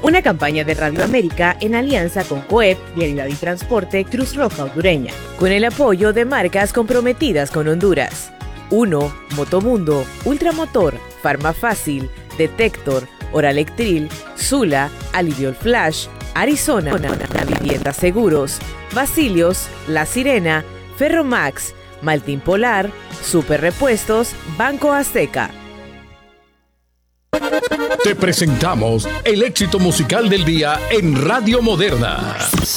Una campaña de Radio América en alianza con COEP, Vialidad y Transporte, Cruz Roja Hondureña, con el apoyo de marcas comprometidas con Honduras. 1. Motomundo, Ultramotor, Farmafácil, Detector, Oralectril, Sula, Aliviol Flash, Arizona, Vivienda Seguros, Basilios, La Sirena, Ferromax, Maltín Polar, Super Repuestos, Banco Azteca. Te presentamos el éxito musical del día en Radio Moderna.